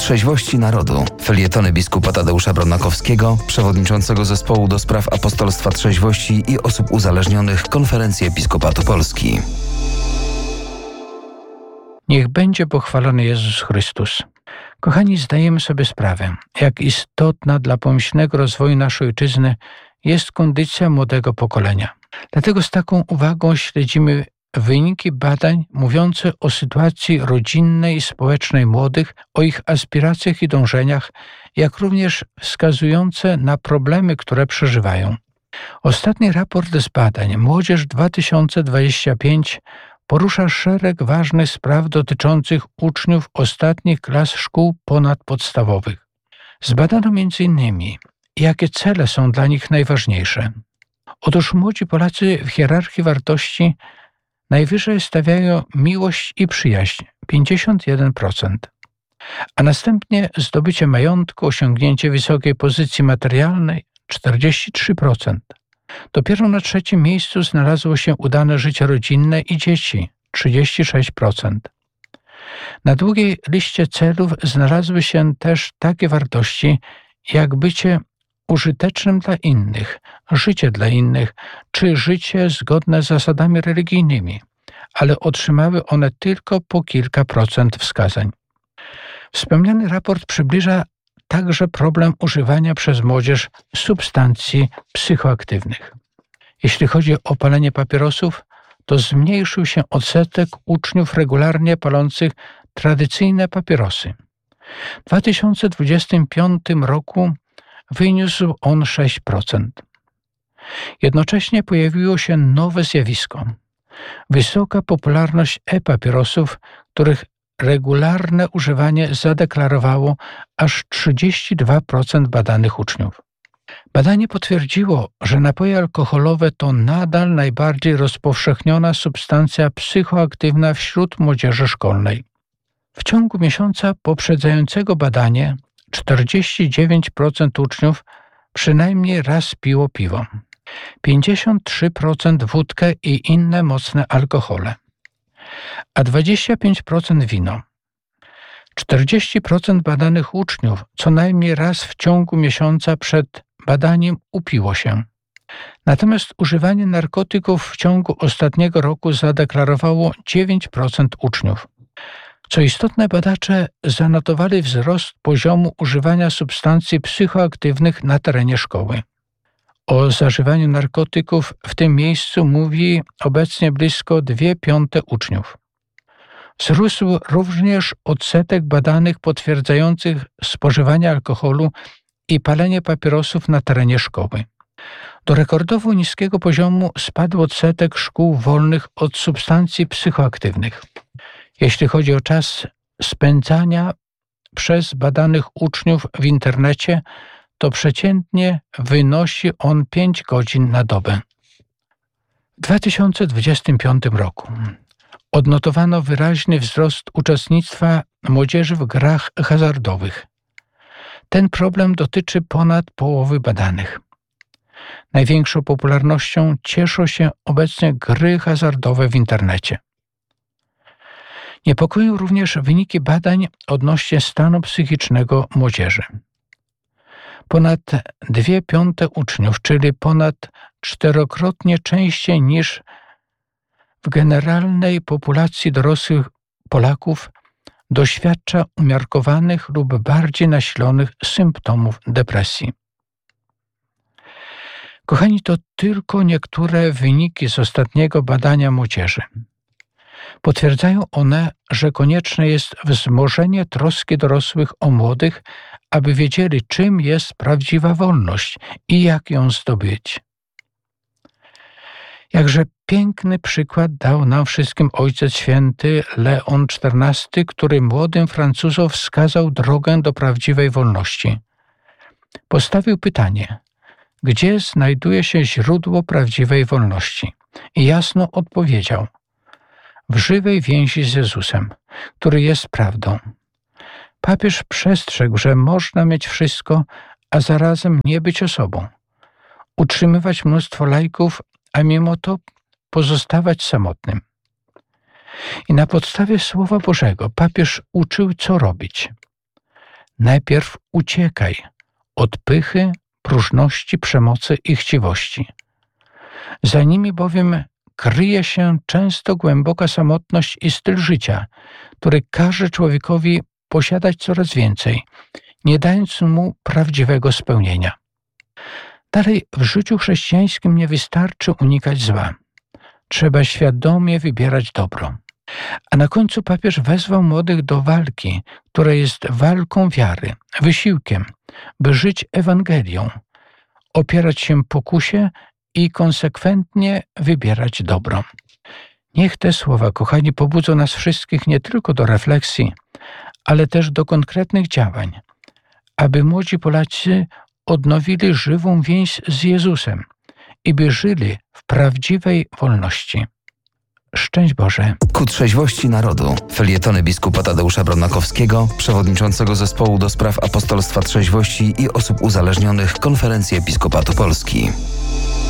trzeźwości narodu. Felietony biskupa Tadeusza Bronakowskiego, przewodniczącego zespołu do spraw apostolstwa trzeźwości i osób uzależnionych Konferencji Episkopatu Polski. Niech będzie pochwalony Jezus Chrystus. Kochani, zdajemy sobie sprawę, jak istotna dla pomyślnego rozwoju naszej ojczyzny jest kondycja młodego pokolenia. Dlatego z taką uwagą śledzimy wyniki badań mówiące o sytuacji rodzinnej i społecznej młodych, o ich aspiracjach i dążeniach, jak również wskazujące na problemy, które przeżywają. Ostatni raport z badań Młodzież 2025 porusza szereg ważnych spraw dotyczących uczniów ostatnich klas szkół ponadpodstawowych. Zbadano m.in. jakie cele są dla nich najważniejsze. Otóż młodzi Polacy w hierarchii wartości najwyżej stawiają miłość i przyjaźń 51%, a następnie zdobycie majątku, osiągnięcie wysokiej pozycji materialnej 43%. Dopiero na trzecim miejscu znalazło się udane życie rodzinne i dzieci 36%. Na długiej liście celów znalazły się też takie wartości jak bycie użytecznym dla innych, życie dla innych czy życie zgodne z zasadami religijnymi, ale otrzymały one tylko po kilka procent wskazań. Wspomniany raport przybliża także problem używania przez młodzież substancji psychoaktywnych. Jeśli chodzi o palenie papierosów, to zmniejszył się odsetek uczniów regularnie palących tradycyjne papierosy. W 2025 roku wyniósł on 6%. Jednocześnie pojawiło się nowe zjawisko. Wysoka popularność e-papierosów, których regularne używanie zadeklarowało aż 32% badanych uczniów. Badanie potwierdziło, że napoje alkoholowe to nadal najbardziej rozpowszechniona substancja psychoaktywna wśród młodzieży szkolnej. W ciągu miesiąca poprzedzającego badanie 49% uczniów przynajmniej raz piło piwo, 53% wódkę i inne mocne alkohole, a 25% wino. 40% badanych uczniów co najmniej raz w ciągu miesiąca przed badaniem upiło się. Natomiast używanie narkotyków w ciągu ostatniego roku zadeklarowało 9% uczniów. Co istotne, badacze zanotowali wzrost poziomu używania substancji psychoaktywnych na terenie szkoły. O zażywaniu narkotyków w tym miejscu mówi obecnie blisko 2/5 uczniów. Wzrósł również odsetek badanych potwierdzających spożywanie alkoholu i palenie papierosów na terenie szkoły. Do rekordowo niskiego poziomu spadł odsetek szkół wolnych od substancji psychoaktywnych. Jeśli chodzi o czas spędzania przez badanych uczniów w internecie, to przeciętnie wynosi on 5 godzin na dobę. W 2025 roku odnotowano wyraźny wzrost uczestnictwa młodzieży w grach hazardowych. Ten problem dotyczy ponad połowy badanych. Największą popularnością cieszą się obecnie gry hazardowe w internecie. Niepokoją również wyniki badań odnośnie stanu psychicznego młodzieży. Ponad 2/5 uczniów, czyli ponad 4-krotnie częściej niż w generalnej populacji dorosłych Polaków, doświadcza umiarkowanych lub bardziej nasilonych symptomów depresji. Kochani, to tylko niektóre wyniki z ostatniego badania młodzieży. Potwierdzają one, że konieczne jest wzmożenie troski dorosłych o młodych, aby wiedzieli, czym jest prawdziwa wolność i jak ją zdobyć. Jakże piękny przykład dał nam wszystkim Ojciec Święty Leon XIV, który młodym Francuzom wskazał drogę do prawdziwej wolności. Postawił pytanie, gdzie znajduje się źródło prawdziwej wolności? I jasno odpowiedział, w żywej więzi z Jezusem, który jest prawdą. Papież przestrzegł, że można mieć wszystko, a zarazem nie być osobą. Utrzymywać mnóstwo laików, a mimo to pozostawać samotnym. I na podstawie Słowa Bożego papież uczył, co robić. Najpierw uciekaj od pychy, próżności, przemocy i chciwości. Za nimi bowiem kryje się często głęboka samotność i styl życia, który każe człowiekowi posiadać coraz więcej, nie dając mu prawdziwego spełnienia. Dalej, w życiu chrześcijańskim nie wystarczy unikać zła. Trzeba świadomie wybierać dobro. A na końcu papież wezwał młodych do walki, która jest walką wiary, wysiłkiem, by żyć Ewangelią, opierać się pokusie i konsekwentnie wybierać dobro. Niech te słowa, kochani, pobudzą nas wszystkich nie tylko do refleksji, ale też do konkretnych działań, aby młodzi Polacy odnowili żywą więź z Jezusem i by żyli w prawdziwej wolności. Szczęść Boże. Ku trzeźwości narodu. Felietony biskupa Tadeusza Brodnakowskiego, przewodniczącego zespołu do spraw apostolstwa trzeźwości i osób uzależnionych Konferencji Episkopatu Polski.